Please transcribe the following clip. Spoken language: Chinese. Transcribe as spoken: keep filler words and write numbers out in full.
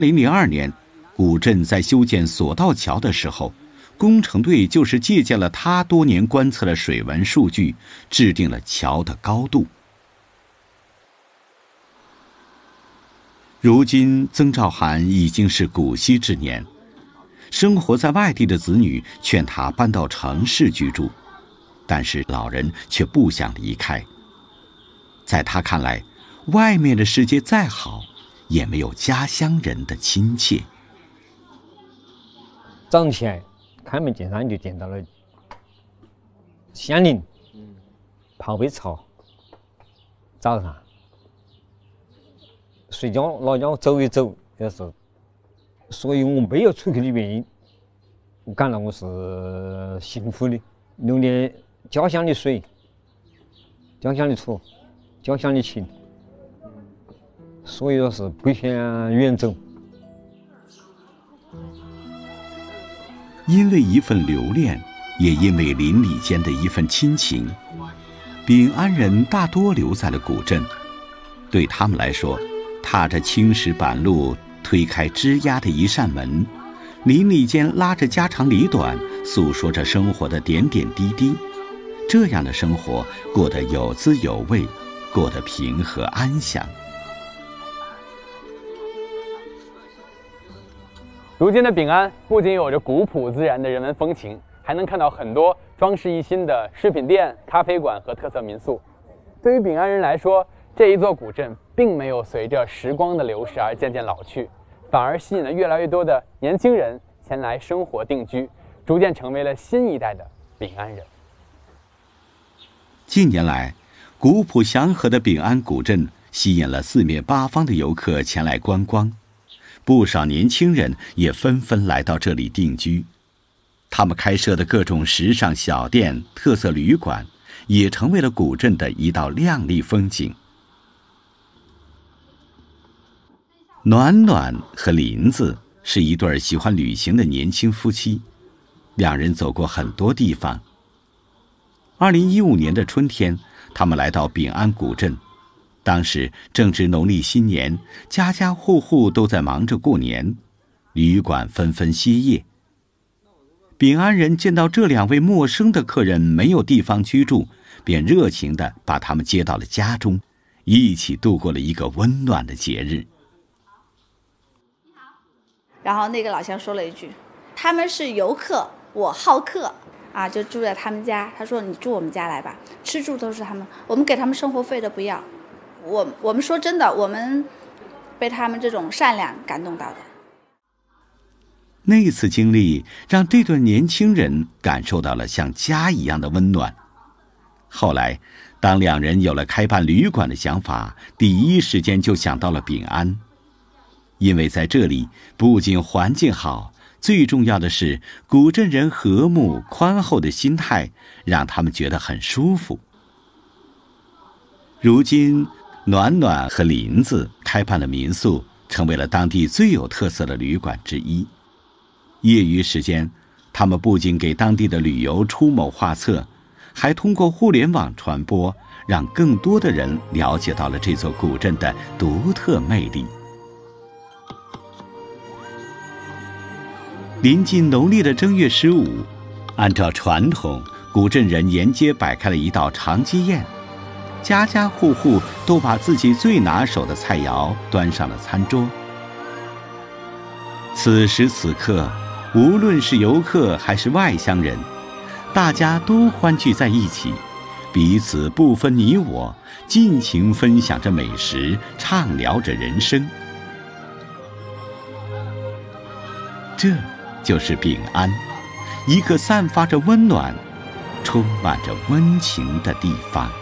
二零零二年，古镇在修建索道桥的时候，工程队就是借鉴了他多年观测的水文数据，制定了桥的高度。如今曾兆涵已经是古稀之年，生活在外地的子女劝他搬到城市居住，但是老人却不想离开。在他看来，外面的世界再好，也没有家乡人的亲切。 早上起来开门见山就见到了乡邻，泡杯茶，早上睡觉老家走一走，就是，所以我没有出去的原因，我感到我是幸福的，留恋家乡的水、家乡的土、家乡的情，所以说是不想远走。 因为一份留恋，也因为邻里间的一份亲情，丙安人大多留在了古镇。对他们来说，踏着青石板路，推开吱呀的一扇门，邻里间拉着家长里短，诉说着生活的点点滴滴。这样的生活过得有滋有味，过得平和安详。 如今的丙安不仅有着古朴自然的人文风情，还能看到很多装饰一新的食品店、咖啡馆和特色民宿。对于丙安人来说，这一座古镇并没有随着时光的流逝而渐渐老去，反而吸引了越来越多的年轻人前来生活定居，逐渐成为了新一代的丙安人。 近年来，古朴祥和的丙安古镇吸引了四面八方的游客前来观光，不少年轻人也纷纷来到这里定居。他们开设的各种时尚小店、特色旅馆，也成为了古镇的一道亮丽风景。暖暖和林子是一对喜欢旅行的年轻夫妻，两人走过很多地方。二零一五年的春天，他们来到丙安古镇，当时正值农历新年，家家户户都在忙着过年，旅馆纷纷歇业。丙安人见到这两位陌生的客人没有地方居住，便热情地把他们接到了家中，一起度过了一个温暖的节日。 然后那个老乡说了一句：“他们是游客，我好客啊，就住在他们家。他说你住我们家来吧，吃住都是他们，我们给他们生活费的不要。我我们说真的，我们被他们这种善良感动到的。” 那次经历让这对年轻人感受到了像家一样的温暖。后来，当两人有了开办旅馆的想法，第一时间就想到了丙安。因为在这里不仅环境好，最重要的是古镇人和睦宽厚的心态，让他们觉得很舒服。如今，暖暖和林子开办了民宿，成为了当地最有特色的旅馆之一。业余时间，他们不仅给当地的旅游出谋划策，还通过互联网传播，让更多的人了解到了这座古镇的独特魅力。临近农历的正月十五，按照传统，古镇人沿街摆开了一道长街宴，家家户户都把自己最拿手的菜肴端上了餐桌。此时此刻，无论是游客还是外乡人，大家都欢聚在一起，彼此不分你我，尽情分享着美食，畅聊着人生。这就是丙安，一个散发着温暖、充满着温情的地方。